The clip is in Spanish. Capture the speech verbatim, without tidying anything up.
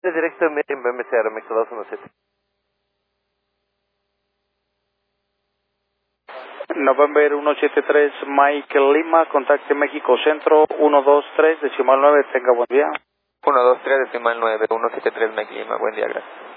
De directo en B M C Aeroméxico dos uno siete. November uno siete tres Mike Lima, contacte México Centro uno dos tres decimal nueve, tenga buen día. uno dos tres decimal nueve, uno siete tres Mike Lima, buen día, gracias.